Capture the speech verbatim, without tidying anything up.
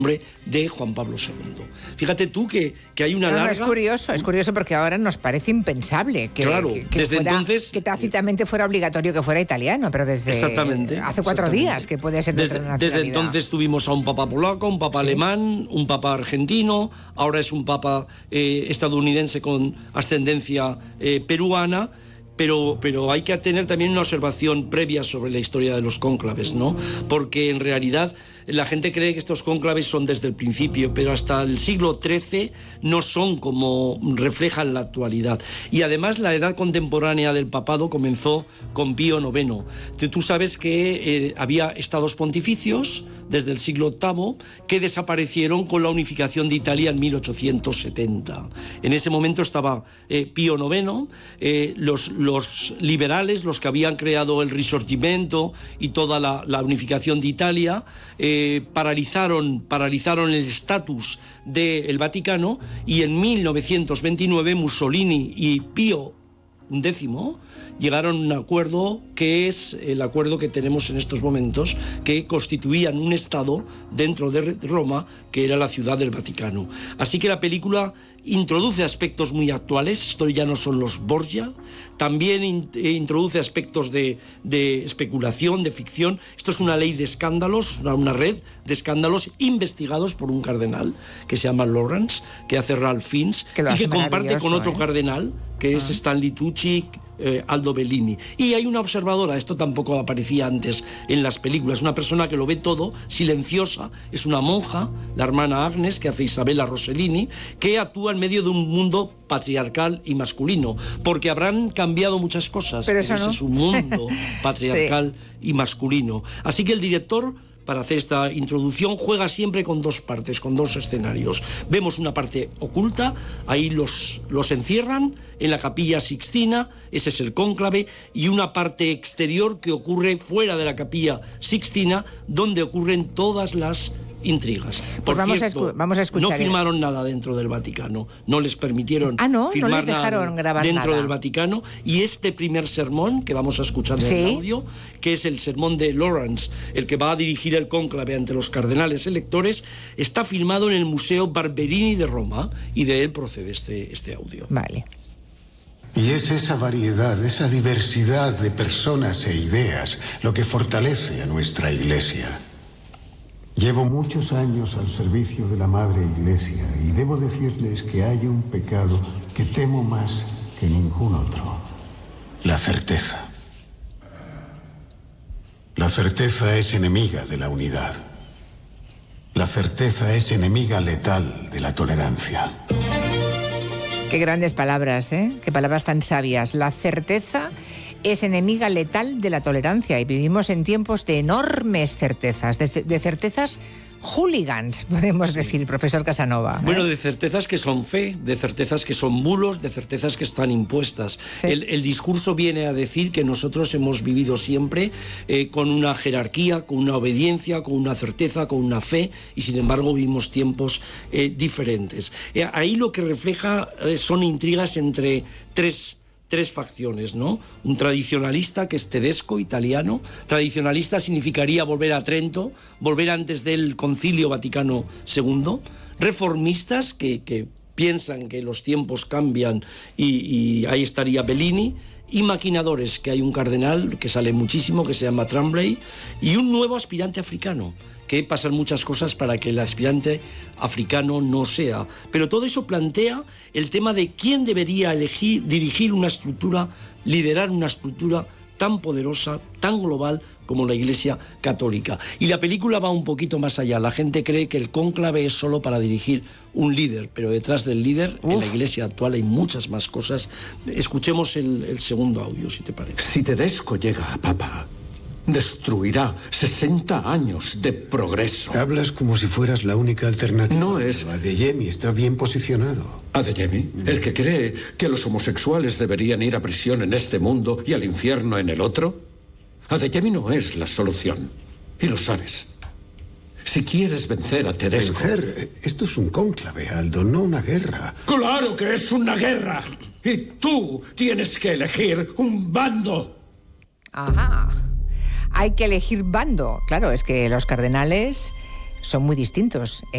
de Juan Pablo segundo. Fíjate tú que, que hay una no, larga... No, es curioso, es curioso porque ahora nos parece impensable que, claro, que, que desde fuera, entonces... que tácitamente fuera obligatorio que fuera italiano, pero desde exactamente, hace cuatro exactamente. días que puede ser de desde, otra nacionalidad. Desde entonces tuvimos a un papa polaco, un papa ¿sí? alemán, un papa argentino, ahora es un papa eh, estadounidense con ascendencia eh, peruana. Pero, pero hay que tener también una observación previa sobre la historia de los cónclaves, ¿no? Porque en realidad la gente cree que estos cónclaves son desde el principio, pero hasta el siglo trece no son como reflejan la actualidad. Y además la edad contemporánea del papado comenzó con Pío noveno. Tú sabes que eh, había estados pontificios desde el siglo octavo que desaparecieron con la unificación de Italia en mil ochocientos setenta. En ese momento estaba eh, Pío noveno, eh, los, los liberales, los que habían creado el Risorgimento y toda la, la unificación de Italia, eh, paralizaron, paralizaron el estatus del Vaticano, y en mil novecientos veintinueve Mussolini y Pío décimo llegaron a un acuerdo que es el acuerdo que tenemos en estos momentos, que constituían un estado dentro de Roma, que era la ciudad del Vaticano. Así que la película introduce aspectos muy actuales, esto ya no son los Borgia, también in, eh, introduce aspectos de, de especulación, de ficción. Esto es una ley de escándalos, una, una red de escándalos investigados por un cardenal que se llama Lawrence, que hace Ralph Fiennes, que y que comparte con otro ¿eh? cardenal, que ah. es Stanley Tucci, Eh, Aldo Bellini. Y hay una observadora, esto tampoco aparecía antes en las películas, una persona que lo ve todo, silenciosa, es una monja, la hermana Agnes, que hace Isabella Rossellini, que actúa en medio de un mundo patriarcal y masculino, porque habrán cambiado muchas cosas, pero, pero ese no. es un mundo patriarcal sí. y masculino. Así que el director, para hacer esta introducción, juega siempre con dos partes, con dos escenarios. Vemos una parte oculta, ahí los, los encierran en la Capilla Sixtina, ese es el cónclave, y una parte exterior que ocurre fuera de la Capilla Sixtina, donde ocurren todas las intrigas. Por pues vamos, cierto, a vamos a escuchar. No firmaron el... nada dentro del Vaticano, no les permitieron ah, ¿no? firmar no les dejaron nada grabar dentro nada. del Vaticano, y este primer sermón que vamos a escuchar en ¿sí? el audio, que es el sermón de Lawrence, el que va a dirigir el cónclave ante los cardenales electores, está filmado en el Museo Barberini de Roma, y de él procede este, este audio. Vale. Y es esa variedad, esa diversidad de personas e ideas lo que fortalece a nuestra Iglesia. Llevo muchos años al servicio de la Madre Iglesia y debo decirles que hay un pecado que temo más que ningún otro: la certeza. La certeza es enemiga de la unidad. La certeza es enemiga letal de la tolerancia. Qué grandes palabras, ¿eh? Qué palabras tan sabias. La certeza es enemiga letal de la tolerancia, y vivimos en tiempos de enormes certezas, de, de certezas hooligans, podemos sí. decir, profesor Casanova. ¿eh? Bueno, de certezas que son fe, de certezas que son bulos, de certezas que están impuestas. Sí. El, el discurso viene a decir que nosotros hemos vivido siempre eh, con una jerarquía, con una obediencia, con una certeza, con una fe, y sin embargo vivimos tiempos eh, diferentes. Eh, ahí lo que refleja eh, son intrigas entre tres tres facciones, ¿no? Un tradicionalista, que es Tedesco, italiano. Tradicionalista significaría volver a Trento, volver antes del Concilio Vaticano segundo. Reformistas, que, que piensan que los tiempos cambian, y, y ahí estaría Bellini. Y maquinadores, que hay un cardenal que sale muchísimo, que se llama Tremblay, y un nuevo aspirante africano, que pasan muchas cosas para que el aspirante africano no sea. Pero todo eso plantea el tema de quién debería elegir, dirigir una estructura, liderar una estructura tan poderosa, tan global como la Iglesia Católica. Y la película va un poquito más allá. La gente cree que el cónclave es solo para dirigir un líder, pero detrás del líder, Uf. en la Iglesia actual, hay muchas más cosas. Escuchemos el, el segundo audio, si te parece. Si Tedesco llega a papa, destruirá sesenta años de progreso. Hablas como si fueras la única alternativa. No es... Adeyemi está bien posicionado. ¿Adeyemi? Mm. ¿El que cree que los homosexuales deberían ir a prisión en este mundo y al infierno en el otro? Adeyemi no es la solución. Y lo sabes. Si quieres vencer a Tedesco... Vencer. Esto es un cónclave, Aldo, no una guerra. ¡Claro que es una guerra! Y tú tienes que elegir un bando. Ajá. Hay que elegir bando. Claro, es que los cardenales son muy distintos.